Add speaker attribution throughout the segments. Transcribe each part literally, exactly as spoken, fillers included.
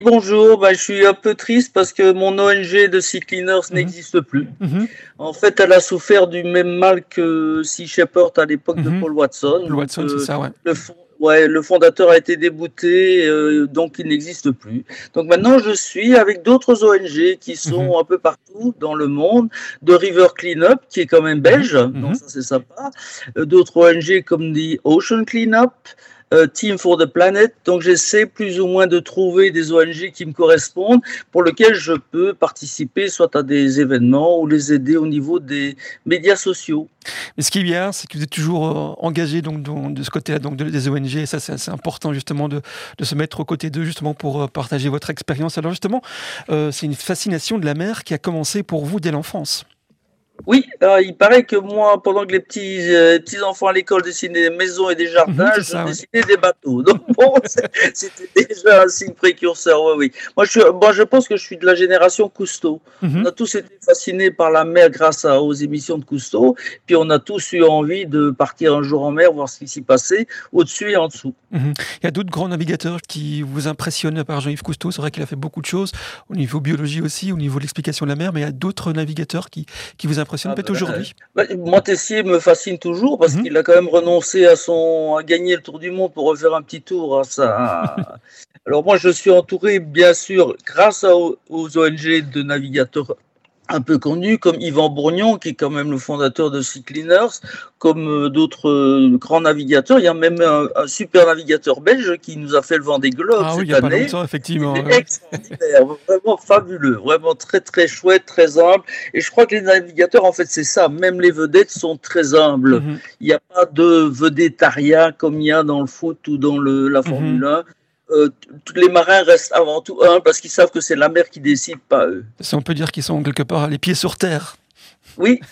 Speaker 1: Bonjour, bah, je suis un peu triste parce que mon O N G de Sea Cleaners
Speaker 2: Mmh mh.
Speaker 1: n'existe plus.
Speaker 2: Mmh mh.
Speaker 1: En fait, elle a souffert du même mal que Sea Shepherd à l'époque de
Speaker 2: Mmh mh.
Speaker 1: Paul Watson.
Speaker 2: Paul
Speaker 1: Donc,
Speaker 2: Watson, c'est
Speaker 1: heu,
Speaker 2: ça, ouais.
Speaker 1: le fond ouais, le fondateur a été débouté, heu, donc il n'existe plus. Donc maintenant, je suis avec d'autres O N G qui
Speaker 2: Mmh mh.
Speaker 1: sont un peu partout dans le monde, de River Cleanup, qui est quand même
Speaker 2: Mmh mh.
Speaker 1: belge,
Speaker 2: Mmh
Speaker 1: donc
Speaker 2: mh.
Speaker 1: ça c'est sympa. Heu, d'autres O N G comme The Ocean Cleanup, heu, Team for the Planet. Donc j'essaie plus ou moins de trouver des O N G qui me correspondent, pour lesquels je peux participer soit à des événements ou les aider au niveau des médias sociaux.
Speaker 2: Et ce qui est bien, c'est que vous êtes toujours, heu, engagés donc dans de ce côté-là, donc de des O N G et ça, c'est assez important justement de de se mettre aux côtés d'eux justement pour, heu, partager votre expérience. Alors justement, heu, c'est une fascination de la mer qui a commencé pour vous dès l'enfance?
Speaker 1: Oui, heu, il paraît que moi, pendant que les petits, heu, petits enfants à l'école dessinaient des maisons et des
Speaker 2: Mmh mh,
Speaker 1: jardins,
Speaker 2: c'est
Speaker 1: je
Speaker 2: ça, ouais.
Speaker 1: dessinais des bateaux. Donc bon, c'est c'était déjà un signe précurseur, oui, oui. Moi, je suis moi, je pense que je suis de la génération Cousteau.
Speaker 2: Mmh
Speaker 1: On
Speaker 2: mh.
Speaker 1: a tous été fascinés par la mer grâce à aux émissions de Cousteau, puis on a tous eu envie de partir un jour en mer, voir ce qui s'y passait, au-dessus et en dessous.
Speaker 2: Mmh mh. Il y a d'autres grands navigateurs qui vous impressionnent à part Jean-Yves Cousteau? C'est vrai qu'il a fait beaucoup de choses, au niveau biologie aussi, au niveau de l'explication de la mer, mais il y a d'autres navigateurs qui qui vous impressionnent
Speaker 1: Ah
Speaker 2: peut-être
Speaker 1: ben, heu,
Speaker 2: aujourd'hui?
Speaker 1: bah, Montessier me fascine toujours
Speaker 2: Mmh
Speaker 1: parce
Speaker 2: mh.
Speaker 1: qu'il a quand même renoncé à son à gagner le tour du monde pour refaire un petit tour à sa alors moi je suis entouré bien sûr grâce à aux aux O N G de navigateurs un peu connus comme Yvan Bourgnon qui est quand même le fondateur de Sea Cleaners, comme, heu, d'autres, heu, grands navigateurs. Il y a même un un super navigateur belge qui nous a fait le Vendée Globe
Speaker 2: Ah oui, il
Speaker 1: cette
Speaker 2: y a pas
Speaker 1: année.
Speaker 2: longtemps
Speaker 1: Il
Speaker 2: effectivement,
Speaker 1: est
Speaker 2: ouais, ouais.
Speaker 1: extraordinaire, vraiment fabuleux, vraiment très, très chouette, très humble et je crois que les navigateurs, en fait, c'est ça, même les vedettes sont très humbles.
Speaker 2: Mmh mh.
Speaker 1: Il y a pas de vedettariat comme il y a dans le foot ou dans le la
Speaker 2: Mmh mh.
Speaker 1: Formule un. Heu, tous les marins restent avant tout humbles parce qu'ils savent que c'est la mer qui décide, pas eux.
Speaker 2: Ça, on peut dire qu'ils sont quelque part les pieds sur terre.
Speaker 1: Oui.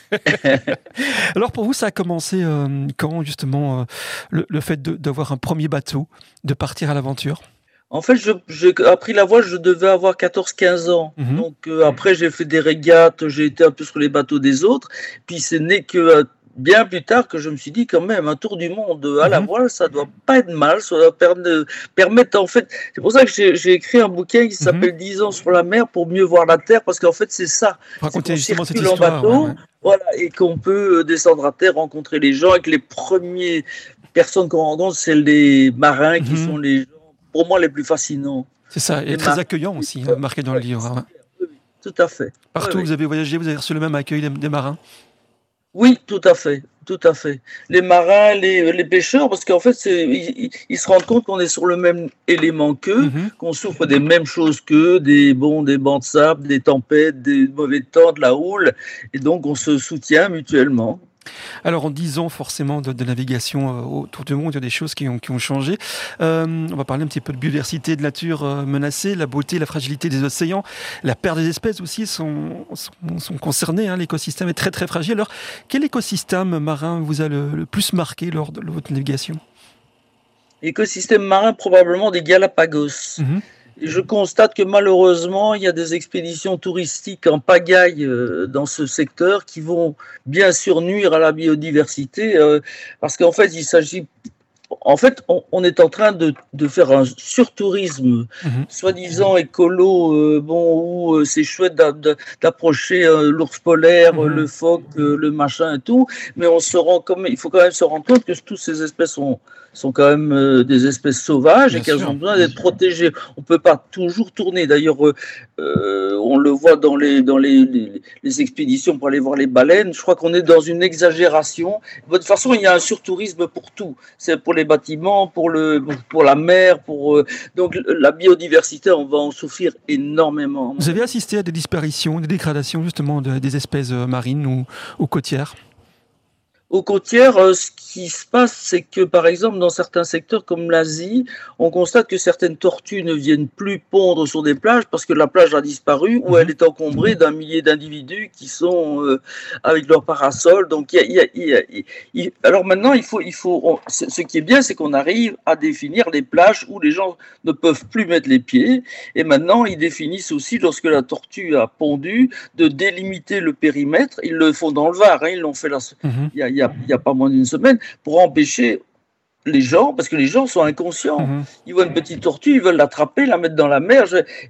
Speaker 2: Alors pour vous, ça a commencé, hem, quand justement, heu, le le fait de d'avoir un premier bateau, de partir à l'aventure?
Speaker 1: En fait, je j'ai appris la voile, je devais avoir quatorze quinze ans.
Speaker 2: Mmh mh.
Speaker 1: Donc, heu, après j'ai fait des régates, j'ai été un peu sur les bateaux des autres. Puis ce n'est que, heu, bien plus tard que je me suis dit: «Quand même, un tour du monde, heu, à
Speaker 2: Mmh
Speaker 1: la
Speaker 2: mh.
Speaker 1: voile, ça doit pas être mal, ça doit perne permettre» en fait c'est pour ça que j'ai j'ai écrit un bouquin qui
Speaker 2: Mmh mh.
Speaker 1: s'appelle dix ans sur la mer pour mieux voir la terre, parce qu'en fait, c'est ça, c'est qu'on
Speaker 2: Racontez justement cette
Speaker 1: circule en
Speaker 2: histoire, ouais,
Speaker 1: bateau,
Speaker 2: ouais.
Speaker 1: voilà et qu'on peut, heu, descendre à terre, rencontrer les gens et que les premiers personnes qu'on rencontre, c'est les marins
Speaker 2: Mmh
Speaker 1: qui sont
Speaker 2: mh.
Speaker 1: les gens, pour moi, les plus fascinants.
Speaker 2: C'est ça et
Speaker 1: Les
Speaker 2: très
Speaker 1: marins,
Speaker 2: accueillant
Speaker 1: les
Speaker 2: aussi, hein,
Speaker 1: ouais,
Speaker 2: marqué dans le
Speaker 1: ouais,
Speaker 2: livre,
Speaker 1: c'est
Speaker 2: hein, ouais.
Speaker 1: clair, oui, oui, tout à fait. Oui,
Speaker 2: Partout où
Speaker 1: oui.
Speaker 2: vous avez voyagé, vous avez reçu le même accueil des des marins?
Speaker 1: Oui, tout à fait, tout à fait. Les marins, les les pêcheurs, parce qu'en fait, c'est ils ils ils se rendent compte qu'on est sur le même élément qu'eux,
Speaker 2: Mmh mh.
Speaker 1: qu'on souffre des mêmes choses qu'eux, des bon, des bancs de sable, des tempêtes, des mauvais temps, de la houle et donc on se soutient mutuellement.
Speaker 2: Alors en dix ans forcément de de navigation, heu, autour du monde, il y a des choses qui ont qui ont changé. Hem, on va parler un petit peu de biodiversité, de nature, heu, menacée, la beauté, la fragilité des océans, la perte des espèces aussi sont sont sont concernés, hein, l'écosystème est très, très fragile. Alors, quel écosystème marin vous a le le plus marqué lors de votre navigation?
Speaker 1: Écosystème marin, probablement des Galapagos.
Speaker 2: Mmh mh.
Speaker 1: Et je constate que malheureusement, il y a des expéditions touristiques en pagaille, heu, dans ce secteur qui vont bien sûr nuire à la biodiversité, heu, parce qu'en fait, il s'agit en fait, on on est en train de de faire un surtourisme
Speaker 2: Mmh mh.
Speaker 1: soi-disant écolo, heu, bon, où, heu, c'est chouette d'a de d'approcher, heu, l'ours polaire,
Speaker 2: Mmh
Speaker 1: heu, le
Speaker 2: mh.
Speaker 1: phoque, heu, le machin et tout, mais on se rend quand même il faut quand même se rendre compte que toutes ces espèces sont sont quand même, heu, des espèces sauvages et
Speaker 2: Bien
Speaker 1: qu'elles
Speaker 2: sûr.
Speaker 1: ont besoin d'être protégées. On peut pas toujours tourner. D'ailleurs, heu heu, on le voit dans les dans les les les expéditions pour aller voir les baleines. Je crois qu'on est dans une exagération. De toute façon, il y a un surtourisme pour tout. C'est pour les bâtiments, pour le pour la mer, pour, heu donc la biodiversité, on va en souffrir énormément, à
Speaker 2: Vous
Speaker 1: mon
Speaker 2: avez
Speaker 1: avis.
Speaker 2: assisté à des disparitions, des dégradations justement de des espèces, heu, marines ou ou côtières?
Speaker 1: Aux côtières, heu, ce qui se passe, c'est que, par exemple, dans certains secteurs comme l'Asie, on constate que certaines tortues ne viennent plus pondre sur des plages parce que la plage a disparu ou
Speaker 2: Mmh
Speaker 1: elle
Speaker 2: mh.
Speaker 1: est encombrée d'un millier d'individus qui sont, heu, avec leurs parasols. Donc il y a il y a il y a i i alors maintenant, il faut il faut on ce ce qui est bien, c'est qu'on arrive à définir les plages où les gens ne peuvent plus mettre les pieds et maintenant ils définissent aussi, lorsque la tortue a pondu, de délimiter le périmètre. Ils le font dans le Var, hein, ils l'ont fait la s
Speaker 2: Mmh mh.
Speaker 1: il y a il y a il y a pas moins d'une semaine pour empêcher les gens, parce que les gens sont inconscients.
Speaker 2: Mmh.
Speaker 1: Ils voient une petite tortue, ils veulent l'attraper, la mettre dans la mer. Je-